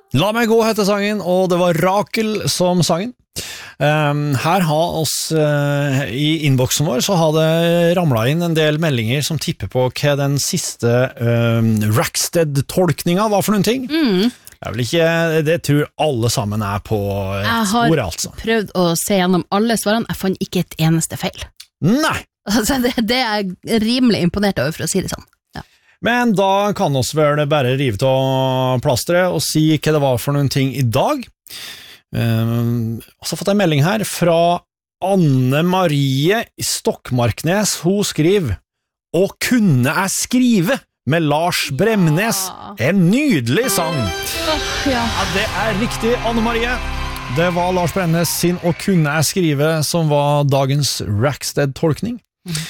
La meg gå heter sangen, og det var Rakel som sangen. Her har oss i innboksen vår så har det ramlet inn en del meldinger som tipper på hva den siste Rackstead-tolkningen var for noen ting. Det er vel ikke, det tror alle sammen er på sporet, altså. Jeg har prøvd å se gjennom alle svarene, jeg fant ikke et eneste feil. Nei! Altså, det er jeg rimelig imponert over, for å si det sånn. Men da kan oss vel bare rive av plasteret og si hva det var for noen ting i dag. Og så har fått en melding her fra Anne Marie Stokkmarknes. Hun skriver: «Og kunne jeg skrive?» med Lars Bremnes. En nydelig sang. Ja, det er riktig, Anne Marie. Det var Lars Bremnes sin «Og kunne jeg skrive» som var dagens Rackstead-tolkning.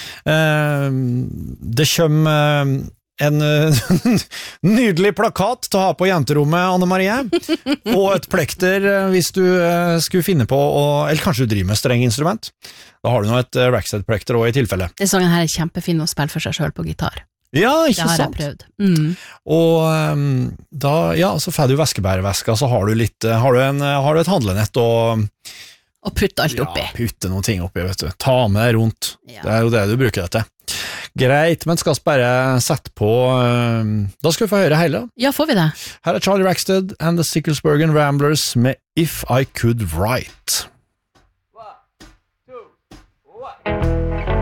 Det kommer en nydelig plakat til å ha på jenterommet, Anne Marie, og et plekter hvis du skulle finne på eller kanskje du driver med streng-instrument. Da har du nå et Rackstead-plekter også i tilfelle. Det sangen her er kjempefin å spille for seg selv på gitar. Ja, ikke sant? Det har jeg prøvd. Og da, ja, så får du væskebæreveska, så har du et handlenett og putte alt oppi. Ja, putte noen ting oppi, vet du. Ta med deg rundt. Ja. Det er jo det du bruker det til. Greit, men skal vi bare sette på da skal vi få høre hele. Ja, får vi det? Her er Charlie Rackstead and the Sicklesbergen Ramblers med If I Could Write. 1, 2, 1